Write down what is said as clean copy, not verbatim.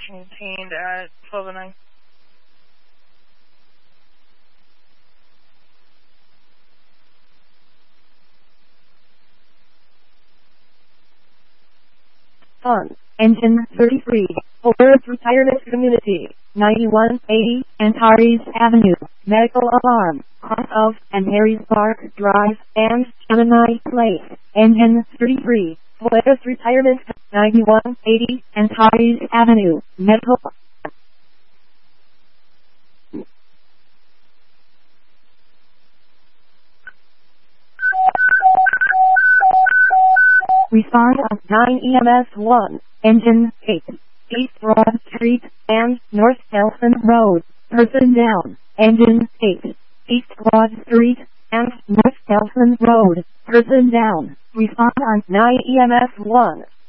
contained at 1209. On Engine 33, Polaris Retirement Community, 9180 Antares Avenue, Medical Alarm, off of and Harry's Park Drive, and Gemini Place. Engine 33, Polaris Retirement, 9180 Antares Avenue, Medical. Respond on 9 EMS 1, Engine 8, East Broad Street, and North Nelson Road, person down. Engine 8, East Broad Street, and North Nelson Road, person down. Respond on 9 EMS 1.